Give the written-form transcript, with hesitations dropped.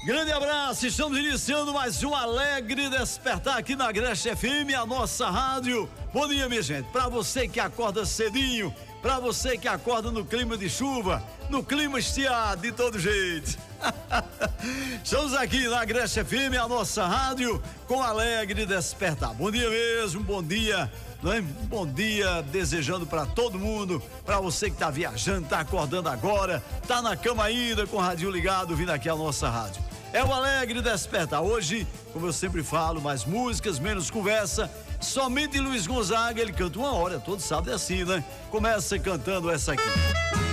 Grande abraço, estamos iniciando mais um Alegre Despertar aqui na Agreste FM, a nossa rádio. Bom dia, minha gente, pra você que acorda cedinho, pra você que acorda no clima de chuva, no clima estiado, de todo jeito. Estamos aqui na Agreste FM, a nossa rádio, com Alegre Despertar. Bom dia mesmo, bom dia, não é? Bom dia desejando para todo mundo, para você que tá viajando, tá acordando agora, tá na cama ainda com o radinho ligado, vindo aqui a nossa rádio. É o Alegre Despertar. Hoje, como eu sempre falo, mais músicas, menos conversa. Somente Luiz Gonzaga, ele canta uma hora, todo sábado é assim, né? Começa cantando essa aqui.